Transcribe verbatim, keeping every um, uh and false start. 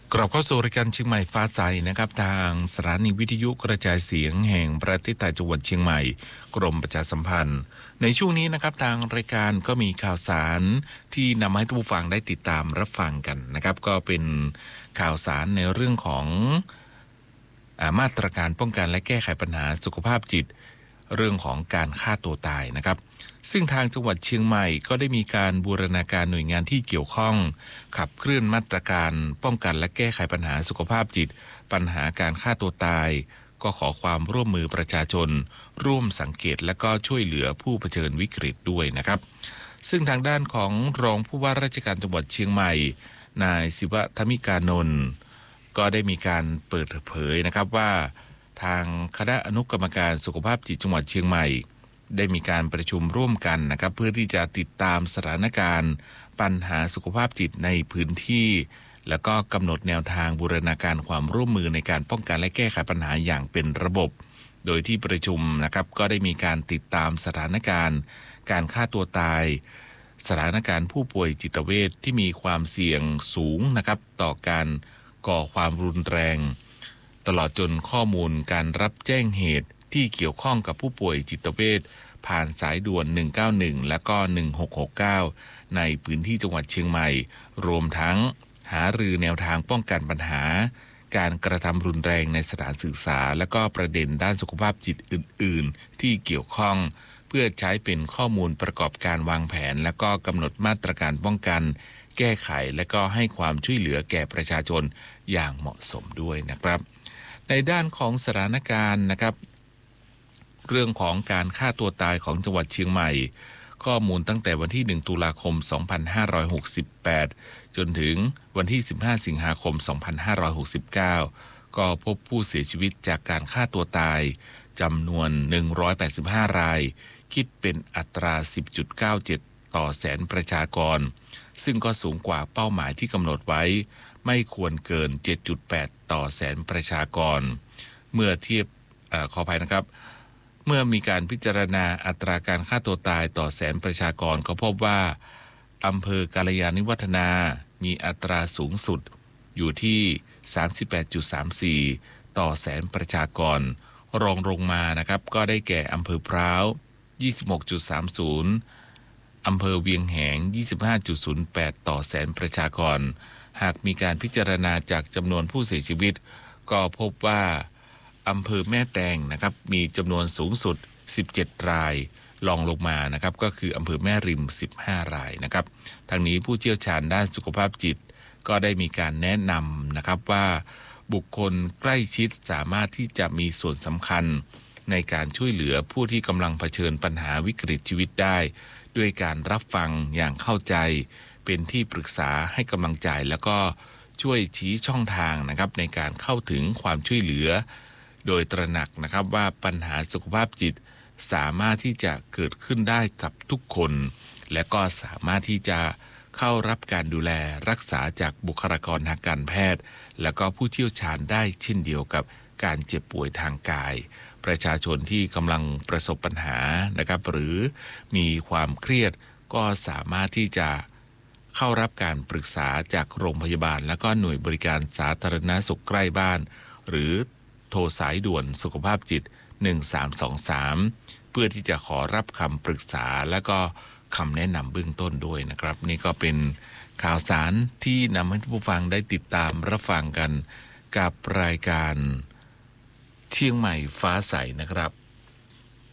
กลับเข้าสู่รายการเชียงใหม่ฟ้าใสนะครับทางสถานีวิทยุกระจายเสียงแห่งประเทศไทยจังหวัดเชียงใหม่กรมประชาสัมพันธ์ในช่วงนี้นะครับทางรายการก็มีข่าวสารที่นำให้ทุกผู้ฟังได้ติดตามรับฟังกันนะครับก็เป็นข่าวสารในเรื่องของมาตรการป้องกันและแก้ไขปัญหาสุขภาพจิตเรื่องของการฆ่าตัวตายนะครับซึ่งทางจังหวัดเชียงใหม่ก็ได้มีการบูรณาการหน่วยงานที่เกี่ยวข้องขับเคลื่อนมาตรการป้องกันและแก้ไขปัญหาสุขภาพจิตปัญหาการฆ่าตัวตายก็ขอความร่วมมือประชาชนร่วมสังเกตและก็ช่วยเหลือผู้เผชิญวิกฤตด้วยนะครับซึ่งทางด้านของรองผู้ว่าราชการจังหวัดเชียงใหม่นายศิวธมิกานนท์ก็ได้มีการเปิดเผยนะครับว่าทางคณะอนุกรรมการสุขภาพจิตจังหวัดเชียงใหม่ได้มีการประชุมร่วมกันนะครับเพื่อที่จะติดตามสถานการณ์ปัญหาสุขภาพจิตในพื้นที่แล้วก็กำหนดแนวทางบูรณาการความร่วมมือในการป้องกันและแก้ไขปัญหาอย่างเป็นระบบโดยที่ประชุมนะครับก็ได้มีการติดตามสถานการณ์การฆ่าตัวตายสถานการณ์ผู้ป่วยจิตเวชที่มีความเสี่ยงสูงนะครับต่อการก่อความรุนแรงตลอดจนข้อมูลการรับแจ้งเหตุที่เกี่ยวข้องกับผู้ป่วยจิตเวชผ่านสายด่วนหนึ่งเก้าหนึ่งและก็หนึ่งหกหกเก้าในพื้นที่จังหวัดเชียงใหม่รวมทั้งหารือแนวทางป้องกันปัญหาการกระทำรุนแรงในสถานศึกษาและก็ประเด็นด้านสุขภาพจิตอื่นๆที่เกี่ยวข้องเพื่อใช้เป็นข้อมูลประกอบการวางแผนและก็กำหนดมาตรการป้องกันแก้ไขและก็ให้ความช่วยเหลือแก่ประชาชนอย่างเหมาะสมด้วยนะครับในด้านของสถานการณ์นะครับเรื่องของการฆ่าตัวตายของจังหวัดเชียงใหม่ข้อมูลตั้งแต่วันที่หนึ่งตุลาคมสองพันห้าร้อยหกสิบแปดจนถึงวันที่สิบห้าสิงหาคมสองพันห้าร้อยหกสิบเก้าก็พบผู้เสียชีวิตจากการฆ่าตัวตายจำนวนหนึ่งร้อยแปดสิบห้ารายคิดเป็นอัตรา สิบจุดเก้าเจ็ด ต่อแสนประชากรซึ่งก็สูงกว่าเป้าหมายที่กำหนดไว้ไม่ควรเกิน เจ็ดจุดแปด ต่อแสนประชากรเมื่อเทียบเอ่อขออภัยนะครับเมื่อมีการพิจารณาอัตราการฆ่าตัวตายต่อแสนประชากรก็พบว่าอำเภอกาลยาณิวัฒนามีอัตราสูงสุดอยู่ที่ สามสิบแปดจุดสามสี่ ต่อแสนประชากรรองลงมานะครับก็ได้แก่อำเภอพร้าว ยี่สิบหกจุดสามศูนย์ อำเภอเวียงแหง ยี่สิบห้าจุดศูนย์แปด ต่อแสนประชากรหากมีการพิจารณาจากจำนวนผู้เสียชีวิตก็พบว่าอำเภอแม่แตงนะครับมีจำนวนสูงสุดสิบเจ็ดรายรองลงมานะครับก็คืออำเภอแม่ริมสิบห้ารายนะครับทางนี้ผู้เชี่ยวชาญด้านสุขภาพจิตก็ได้มีการแนะนำนะครับว่าบุคคลใกล้ชิดสามารถที่จะมีส่วนสำคัญในการช่วยเหลือผู้ที่กำลังเผชิญปัญหาวิกฤตชีวิตได้ด้วยการรับฟังอย่างเข้าใจเป็นที่ปรึกษาให้กำลังใจแล้วก็ช่วยชี้ช่องทางนะครับในการเข้าถึงความช่วยเหลือโดยตระหนักนะครับว่าปัญหาสุขภาพจิตสามารถที่จะเกิดขึ้นได้กับทุกคนและก็สามารถที่จะเข้ารับการดูแลรักษาจากบุคลากรทางการแพทย์และก็ผู้เชี่ยวชาญได้เช่นเดียวกับการเจ็บป่วยทางกายประชาชนที่กำลังประสบปัญหานะครับหรือมีความเครียดก็สามารถที่จะเข้ารับการปรึกษาจากโรงพยาบาลและก็หน่วยบริการสาธารณสุขใกล้บ้านหรือโทรสายด่วนสุขภาพจิตหนึ่งสามสองสามเพื่อที่จะขอรับคำปรึกษาและก็คำแนะนำเบื้องต้นด้วยนะครับนี่ก็เป็นข่าวสารที่นำให้ผู้ฟังได้ติดตามรับฟังกันกับรายการเชียงใหม่ฟ้าใสนะครับ